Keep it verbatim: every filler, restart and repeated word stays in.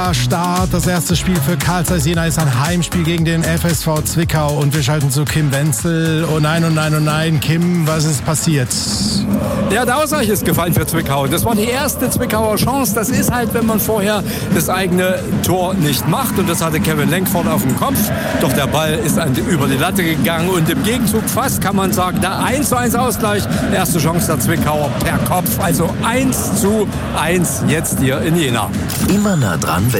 Start. Das erste Spiel für Carl Zeiss Jena ist ein Heimspiel gegen den F S V Zwickau und wir schalten zu Kim Wenzel. Oh nein, oh nein, oh nein. Kim, was ist passiert? Ja, der Ausgleich ist gefallen für Zwickau. Das war die erste Zwickauer Chance. Das ist halt, wenn man vorher das eigene Tor nicht macht. Und das hatte Kevin Lenkford auf dem Kopf. Doch der Ball ist an die, über die Latte gegangen. Und im Gegenzug fast kann man sagen, der eins zu eins Ausgleich. Erste Chance der Zwickauer per Kopf. Also eins zu eins jetzt hier in Jena. Immer nah dran